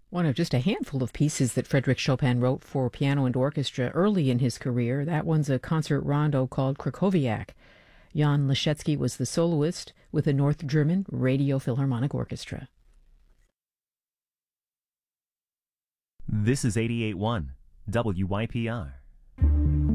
One of just a handful of pieces that Frédéric Chopin wrote for piano and orchestra early in his career. That one's a concert rondo called Krakowiak. Jan Leschetski was the soloist with the North German Radio Philharmonic Orchestra. This is 88.1 WYPR.